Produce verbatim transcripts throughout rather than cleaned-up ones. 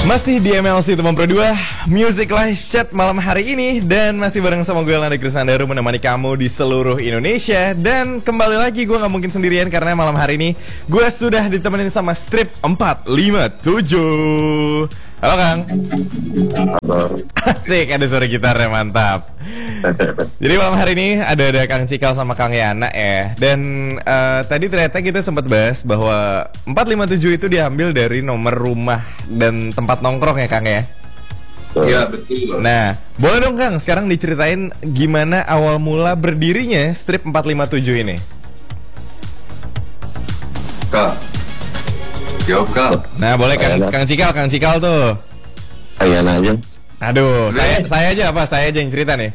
Masih di M L C Teman Pro dua Music Live Chat malam hari ini. Dan masih bareng sama gue, Landa Krisandaru, menemani kamu di seluruh Indonesia. Dan kembali lagi gue gak mungkin sendirian, karena malam hari ini gue sudah ditemenin sama Strip empat lima tujuh. Halo Kang. Halo. Asik, ada suara gitarnya, mantap. Jadi malam hari ini ada ada Kang Cikal sama Kang Yana ya. Dan uh, tadi ternyata kita sempat bahas bahwa empat lima tujuh itu diambil dari nomor rumah dan tempat nongkrong ya Kang ya. Iya betul. Nah, boleh dong Kang sekarang diceritain gimana awal mula berdirinya Strip empat lima tujuh ini. Kak, jawab Kak. Nah boleh Kang, Kang Cikal, Kang Cikal tuh. Ayan aja. Aduh, saya saya aja apa? Saya aja yang cerita nih.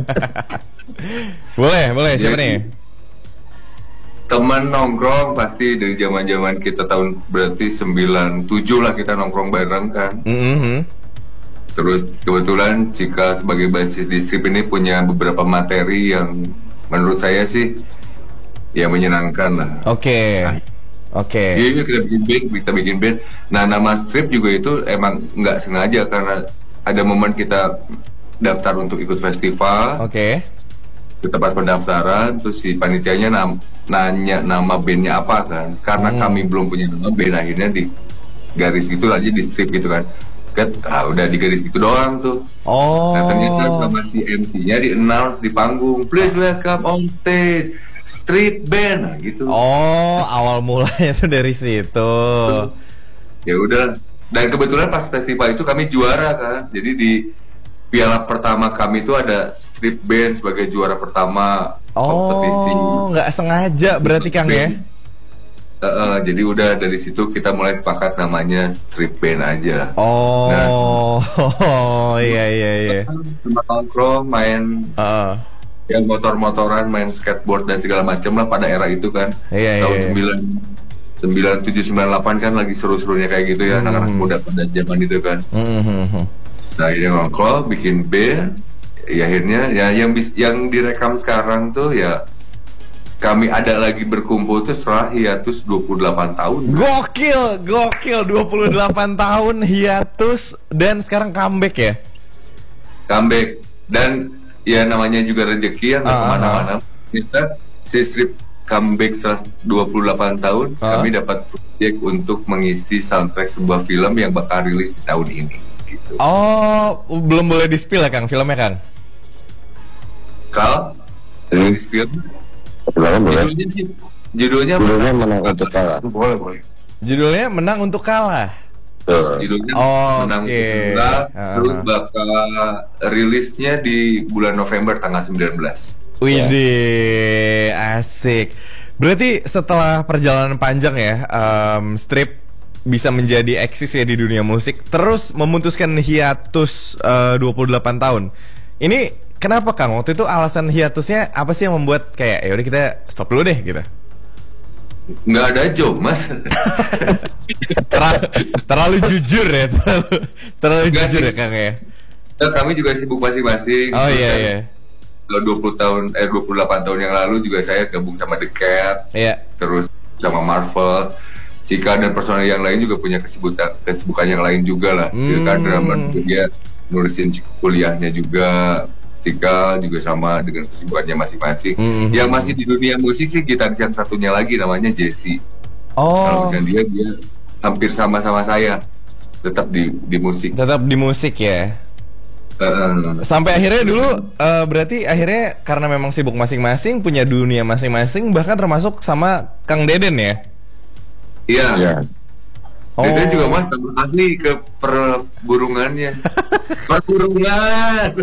Boleh, boleh. Siapa Jadi, nih? teman nongkrong pasti dari zaman-zaman kita tahun berarti sembilan tujuh lah kita nongkrong bareng kan. Mm-hmm. Terus kebetulan Cika sebagai basis di Strip ini punya beberapa materi yang menurut saya sih ya menyenangkan lah. Oke. Oke. Iya, kita bikin band, kita bikin band. Nah, nama Strip juga itu emang nggak sengaja karena ada momen kita daftar untuk ikut festival. Oke. Ke tempat pendaftaran, terus si panitianya nam- nanya nama bandnya apa kan. Karena Hmm. kami belum punya nama band, akhirnya di garis gitu aja di Strip gitu kan. Kan ah, udah di garis gitu doang tuh. Oh. Nah, ternyata sama si M C-nya di-announce di panggung, please welcome on stage Strip Band, nah, gitu. Oh, awal mulanya tuh dari situ. Ya udah. Dan kebetulan pas festival itu kami juara kan. Jadi di piala pertama kami itu ada Strip Band sebagai juara pertama kompetisi. Oh, nggak sengaja berarti Kang ya? Uh, uh, jadi udah dari situ kita mulai sepakat namanya Strip Band aja. Oh, Nah, oh iya iya iya. Cuma nongkrong, main Uh, yang motor-motoran, main skateboard dan segala macam lah pada era itu kan. Iya, Tahun iya. sembilan sembilan tujuh sembilan delapan kan lagi seru-serunya kayak gitu ya, Hmm. anak-anak muda pada zaman itu kan. mm-hmm. Nah ini nongkrong, bikin band, ya akhirnya ya yang bis, yang direkam sekarang tuh ya kami ada lagi berkumpul tuh setelah hiatus dua puluh delapan tahun. Gokil, gokil, dua puluh delapan tahun hiatus dan sekarang comeback ya? Comeback dan ya namanya juga rezeki yang nggak Ah, kemana-mana. Kita si Strip comeback setelah dua puluh delapan tahun, Ah. kami dapat proyek untuk mengisi soundtrack sebuah film yang bakal rilis di tahun ini. Gitu. Oh, belum boleh di-spill ya Kang, filmnya Kang? Kal, Hmm. rilis film. Kebetulan boleh. Judulnya sih, judulnya Judulnya menang untuk kalah. boleh boleh. Judulnya Menang Untuk Kalah. Tuh. Judulnya Oh, Menang oke. Untuk Kalah, Ah. terus bakal rilisnya di bulan November tanggal sembilan belas. Widih, asik. Berarti setelah perjalanan panjang ya, um, Strip bisa menjadi eksis ya di dunia musik, terus memutuskan hiatus uh, dua puluh delapan tahun. Ini kenapa Kang? Waktu itu alasan hiatusnya apa sih yang membuat kayak ya udah kita stop dulu deh gitu? Nggak ada job mas. Terlalu, terlalu jujur ya, terlalu, terlalu Nggak jujur sih. ya Kang ya. Nah, kami juga sibuk masing-masing. Oh Terus iya kan, iya. Kalau dua puluh tahun, eh dua puluh delapan tahun yang lalu juga saya gabung sama The Cat, Iya. terus sama Marvels, Cika dan personel yang lain juga punya kesibukan kesibukan yang lain juga lah. Dia kan Hmm. drummer, dia nulisin kuliahnya juga. Cika juga sama dengan kesibukannya masing-masing. Hmm. Yang masih di dunia musik sih gitaris yang satunya lagi namanya Jesse. Kalau Oh, dengan dia dia hampir sama-sama saya, tetap di di musik. tetap di musik ya. Uh, Sampai akhirnya dulu eh, berarti akhirnya karena memang sibuk masing-masing, punya dunia masing-masing, bahkan termasuk sama Kang Deden ya. iya. Iya. Deden Oh. juga mas tambah ahli ke perburungannya. Perburungan.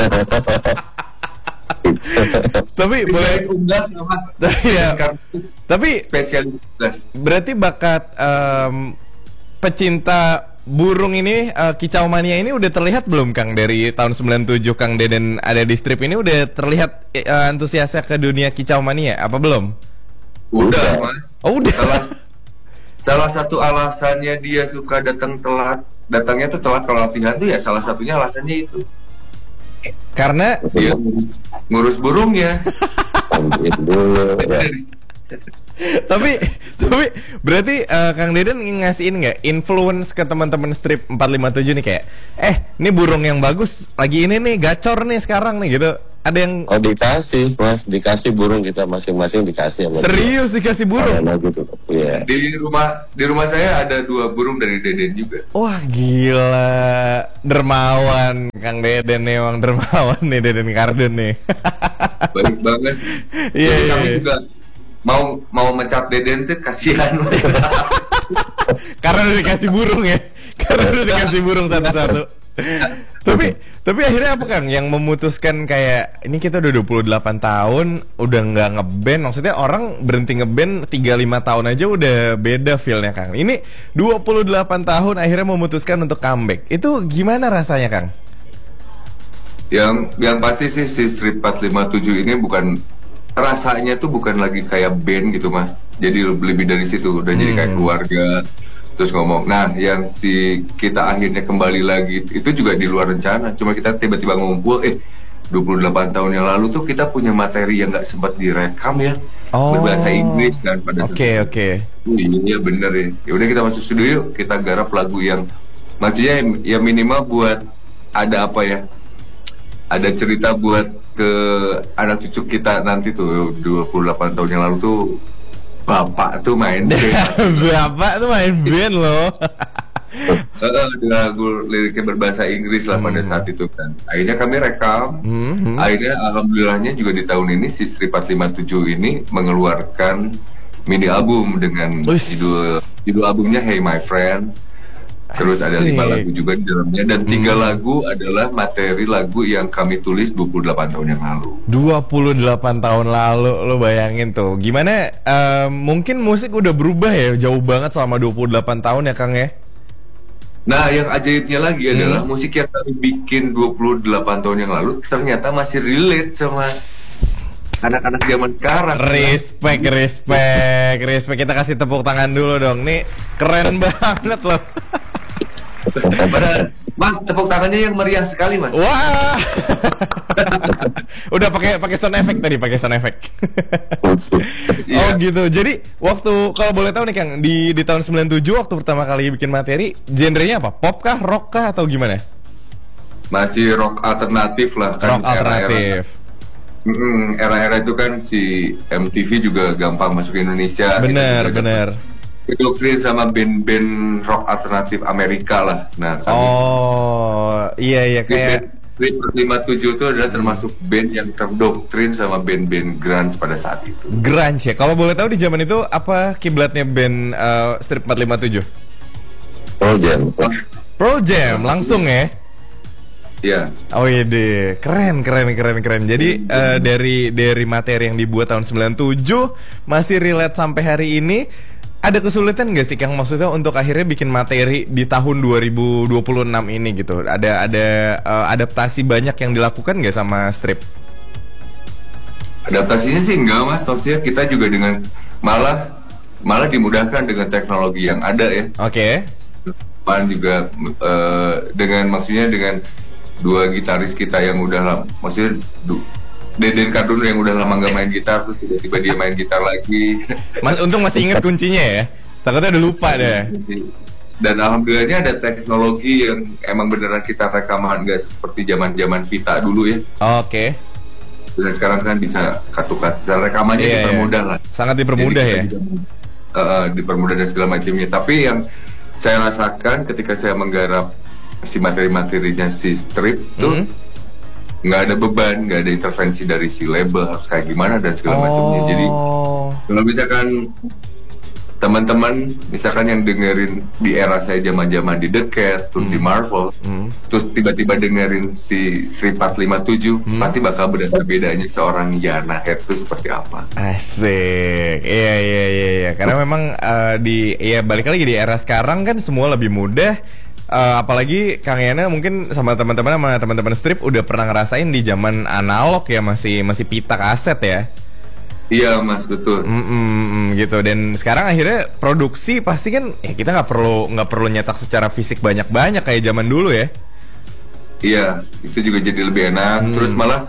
Tapi boleh Spesialis unggas ya mas. Iya. Karena tapi spesialis unggas. berarti bakat em, pecinta burung ini, eh, kicau mania ini udah terlihat belum Kang dari tahun sembilan tujuh Kang Deden ada di Strip ini udah terlihat eh, antusiasnya ke dunia kicau mania apa belum? Udah mas. Oh udah. Salah, salah satu alasannya dia suka datang telat. Datangnya tuh telat kalau latihan tuh ya salah satunya alasannya itu. Karena Dia ngurus burung ya. Lanjut dulu ya. tapi tapi berarti uh, Kang Deden ngasihin nggak influence ke teman-teman strip empat lima tujuh nih kayak eh ini burung yang bagus lagi ini nih gacor nih sekarang nih gitu. Ada yang Oh dikasih mas, dikasih burung kita masing-masing dikasih sama serius dia. Dikasih burung? Gitu. Yeah. Di rumah di rumah saya ada dua burung dari Deden juga. Wah gila, dermawan Kang Deden nih, emang dermawan nih Deden Kardun nih. Baik banget. Iya Jadi iya. kami iya. juga mau mau mencat Deden tuh kasihan. Karena udah dikasih burung ya. Karena udah dikasih burung satu-satu. tapi tapi akhirnya apa Kang yang memutuskan kayak ini kita udah dua puluh delapan tahun udah nggak ngeband, maksudnya orang berhenti ngeband tiga lima tahun aja udah beda feel-nya Kang. Ini dua puluh delapan tahun akhirnya memutuskan untuk comeback. Itu gimana rasanya Kang? Yang yang pasti sih si Strip empat lima tujuh ini bukan, rasanya tuh bukan lagi kayak band gitu Mas. Jadi lebih dari situ udah hmm. jadi kayak keluarga. Terus ngomong, nah yang si kita akhirnya kembali lagi itu juga di luar rencana. Cuma kita tiba-tiba ngumpul, eh dua puluh delapan tahun yang lalu tuh kita punya materi yang nggak sempat direkam ya, oh. berbahasa Inggris kan pada Oke okay, oke. Okay. Oh, iya bener ya. Ya udah kita masuk studio yuk, kita garap lagu yang maksudnya ya minimal buat ada apa ya, ada cerita buat ke anak cucu kita nanti tuh dua puluh delapan tahun yang lalu tuh. Bapak tuh main band. Bapak tuh main band loh. Uh, lagu liriknya berbahasa Inggris lah hmm. pada saat itu kan. Akhirnya kami rekam. Hmm. Akhirnya alhamdulillahnya juga di tahun ini si Strip empat lima tujuh ini mengeluarkan mini album dengan Uish. judul judul albumnya Hey My Friends. Terus Asik. Ada lima lagu juga di dalamnya dan tiga hmm. lagu adalah materi lagu yang kami tulis dua puluh delapan tahun yang lalu. dua puluh delapan tahun lalu, lo bayangin tuh. Gimana uh, mungkin musik udah berubah ya jauh banget selama dua puluh delapan tahun ya Kang ya? Nah, yang ajaibnya lagi hmm. adalah musik yang kami bikin dua puluh delapan tahun yang lalu ternyata masih relate sama anak-anak zaman sekarang. Respect, kan? respect, respect. Kita kasih tepuk tangan dulu dong. Nih keren banget loh. Pada Mas, tepuk tangannya yang meriah sekali Mas. Wah. Udah pakai pakai sound effect tadi, pakai sound effect. Oh gitu. Jadi waktu kalau boleh tahu nih Kang, di di tahun sembilan puluh tujuh waktu pertama kali bikin materi, genrenya apa? Pop kah, rock kah atau gimana? Masih rock alternatif lah kan. Rock alternatif. Mm-mm, era-era itu kan si M T V juga gampang masuk ke Indonesia. Bener, bener. Doktrin sama band-band rock alternatif Amerika lah. Nah, kami, oh iya iya kayak Strip empat lima tujuh itu adalah termasuk band yang terdoktrin sama band-band grunge pada saat itu. Grunge ya. Kalau boleh tahu di zaman itu apa kiblatnya band uh, Strip empat lima tujuh? Pearl Jam. Pearl Jam langsung ya. Iya. Oh iya deh, keren keren keren keren. Jadi uh, dari dari materi yang dibuat tahun sembilan puluh tujuh masih relate sampai hari ini. Ada kesulitan nggak sih Kang maksudnya untuk akhirnya bikin materi di tahun dua ribu dua puluh enam ini gitu? Ada ada uh, adaptasi banyak yang dilakukan nggak sama Strip? Adaptasinya sih enggak Mas, maksudnya kita juga dengan malah malah dimudahkan dengan teknologi yang ada ya. Oke. Okay. juga uh, dengan maksudnya dengan dua gitaris kita yang udah lama, maksudnya du, Deden Kardun yang udah lama gak main gitar terus tiba-tiba dia main gitar lagi. Mas untung masih inget kuncinya ya. Takutnya udah lupa deh. Dan alhamdulillahnya ada teknologi yang emang beneran kita rekaman gak seperti zaman-zaman Vita dulu ya. Oke. Okay. Dan sekarang kan bisa kartu kasih rekamannya yeah, dipermudah yeah. lah. Sangat dipermudah ya. Juga, uh, dipermudah dan segala macamnya. Tapi yang saya rasakan ketika saya menggarap si materi-materinya si Strip tuh mm-hmm. nggak ada beban, nggak ada intervensi dari si label harus kayak gimana dan segala oh. macamnya. Jadi kalau misalkan teman-teman misalkan yang dengerin di era saya zaman-zaman di The Cat, terus hmm. di Marvel, hmm. terus tiba-tiba dengerin si Strip empat lima tujuh, hmm. pasti bakal berasa bedanya seorang Yana Head itu seperti apa. Asik, iya iya iya, iya. Karena memang uh, di, ya balik lagi di era sekarang kan semua lebih mudah. Uh, apalagi Kang Yana mungkin sama teman-teman sama teman-teman Strip udah pernah ngerasain di zaman analog ya, masih masih pita kaset ya. Iya Mas, betul. Mm-mm, gitu. Dan sekarang akhirnya produksi pasti kan ya kita nggak perlu nggak perlu nyetak secara fisik banyak-banyak kayak zaman dulu ya. Iya, itu juga jadi lebih enak. Hmm. Terus malah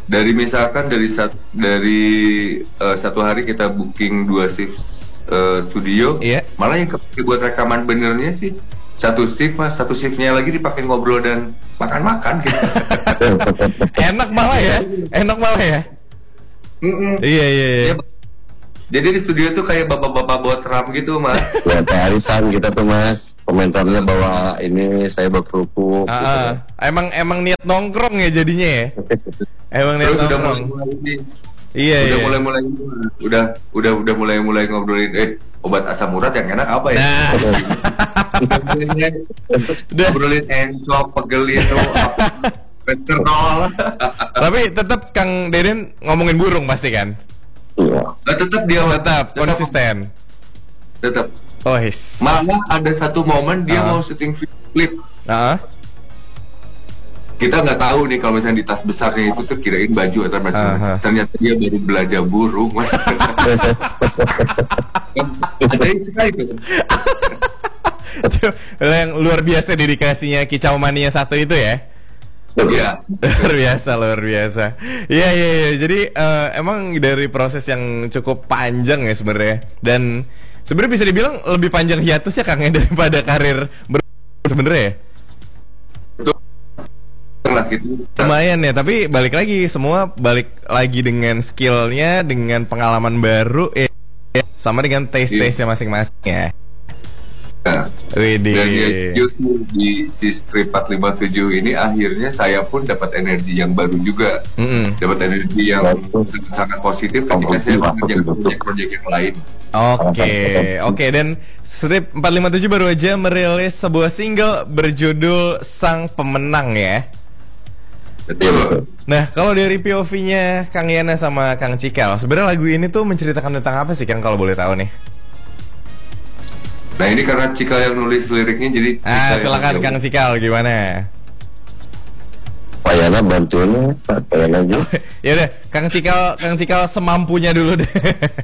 dari misalkan dari sat, dari uh, satu hari kita booking dua shift uh, studio, Iya. malah yang kepake buat rekaman benernya sih satu shift mas, satu shiftnya lagi dipakai ngobrol dan makan-makan gitu. Enak malah ya, enak malah ya. Mm-mm. Iya iya iya. Ya, jadi di studio tuh kayak bapak-bapak bawa drum gitu mas. Ya kayak arisan kita tuh mas, komentarnya bawa ini saya bawa kerupuk. Ah, gitu. ah. Emang emang niat nongkrong ya jadinya ya. Emang niat Terus udah nongkrong. mulai mulai Iya udah iya. mulai mulai udah udah udah mulai mulai ngobrolin eh obat asam urat yang enak apa ya? Nah. Udah. Ngobrolin encok, pegelin tuh, petrol. Tapi tetap Kang Deden ngomongin burung pasti kan? Iya. Nah, tetap dia Tetap konsisten. Tetap. Oh his. Malah ada satu momen dia Ah. mau syuting klip. Nah, Kita nggak tahu nih kalau misalnya di tas besarnya itu tuh kirain baju atau macam. Aha. Ternyata dia baru belajar burung, mas. Ada yang suka itu. itu yang luar biasa dedikasinya Kicau Mania satu itu ya. Iya. Luar biasa, luar biasa. Iya iya iya. Jadi eh, emang dari proses yang cukup panjang ya sebenarnya. Dan sebenarnya bisa dibilang lebih panjang hiatusnya Kang ya daripada karir ber- sebenarnya ya. Betul lah gitu. Lumayan ya, tapi balik lagi semua balik lagi dengan skillnya, dengan pengalaman baru, eh, sama dengan taste-taste-nya masing-masing ya. Nah, Widih. dan ya, justru di si strip empat lima tujuh ini akhirnya saya pun dapat energi yang baru juga. Mm-mm. Dapat energi yang sangat positif ketika saya mengerjakan proyek-proyek yang lain. Oke, oke dan Strip empat lima tujuh baru aja merilis sebuah single berjudul Sang Pemenang ya. Betul. Nah, kalau dari P O V-nya Kang Yana sama Kang Cikal, sebenarnya lagu ini tuh menceritakan tentang apa sih Kang kalau boleh tahu nih? Nah ini karena Cikal yang nulis liriknya jadi Ah, Cikal silakan yang Kang Cikal gimana? Pak Yana bantuin Pak Yana aja. Ya udah, Kang Cikal, Kang Cikal semampunya dulu deh.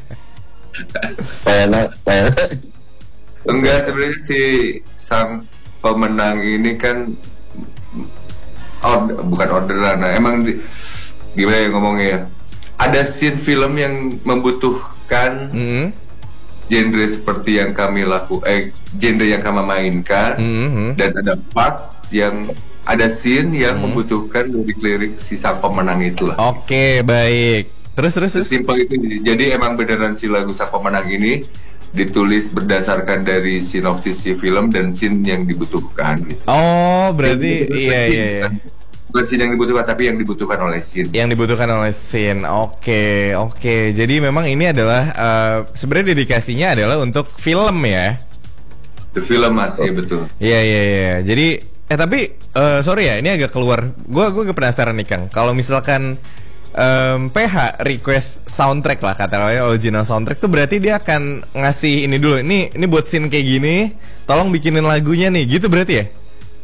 Pak Yana, Pak Yana. Enggak, sebenarnya si sang pemenang ini kan order, bukan orderan. Nah, emang di, gimana ya ngomongnya ya? Ada scene film yang membutuhkan Mm-hmm. genre seperti yang kami laku, eh genre yang kami mainkan, Mm-hmm. dan ada part yang ada scene yang Mm. membutuhkan lirik-lirik si sang pemenang itulah. Oke, baik. Terus terus terus. Sesimpel itu. Jadi emang beneran si lagu sang pemenang ini ditulis berdasarkan dari sinopsis si film dan scene yang dibutuhkan gitu. Oh, berarti iya iya iya. Bukan scene yang dibutuhkan tapi yang dibutuhkan oleh scene. Yang dibutuhkan oleh scene. Oke, oke. Jadi memang ini adalah eh, sebenarnya dedikasinya adalah untuk film ya. The film masih betul. Iya iya iya. Jadi eh tapi eh, sorry ya, ini agak keluar. Gua gua penasaran nih Kang. Kalau misalkan em, P H request soundtrack lah katanya original soundtrack tuh berarti dia akan ngasih ini dulu. Ini ini buat scene kayak gini, tolong bikinin lagunya nih. Gitu berarti ya?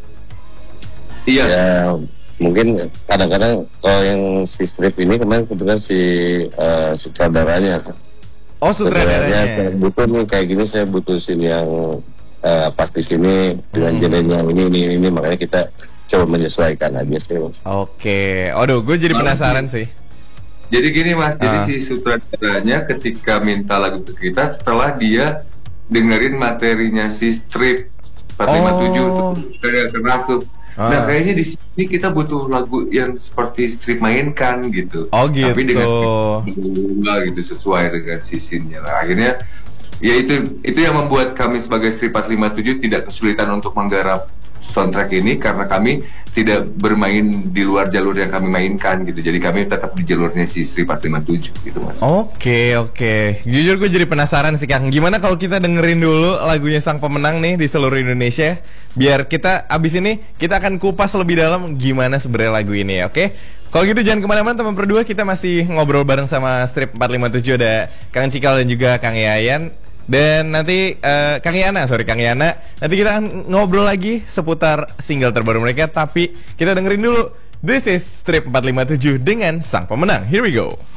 Iya. Ya mungkin kadang-kadang kalau yang si strip ini kemarin kebetulan si uh, sutradaranya. Oh, Sutradaranya saya sutradaranya. butuh nih kayak gini, saya butuh scene yang uh, pas di sini dengan Hmm. genre yang ini ini ini makanya kita coba menyesuaikan aja sih. Oke. Aduh, gue jadi penasaran sih. Jadi gini Mas, jadi Ah. si sutradaranya ketika minta lagu ke kita setelah dia dengerin materinya si strip empat lima tujuh Oh. tuh kayak keras tuh. Ah. Nah kayaknya di sini kita butuh lagu yang seperti strip mainkan gitu. Oh, Tapi gitu. dengan berubah gitu sesuai dengan si scene-nya. Nah, akhirnya ya itu itu yang membuat kami sebagai strip empat lima tujuh tidak kesulitan untuk menggarap soundtrack ini karena kami tidak bermain di luar jalur yang kami mainkan gitu. Jadi kami tetap di jalurnya si strip empat lima tujuh gitu Mas. Oke oke, jujur gue jadi penasaran sih Kang. Gimana kalau kita dengerin dulu lagunya Sang Pemenang nih di seluruh Indonesia? Biar kita abis ini kita akan kupas lebih dalam gimana sebenarnya lagu ini ya. Oke? Kalau gitu jangan kemana-mana teman berdua, kita masih ngobrol bareng sama Strip empat lima tujuh, ada Kang Cikal dan juga Kang Yayan. Dan nanti eh, Kang Yana, sorry Kang Yana, nanti kita akan ngobrol lagi seputar single terbaru mereka. Tapi kita dengerin dulu, this is Strip empat lima tujuh dengan Sang Pemenang. Here we go.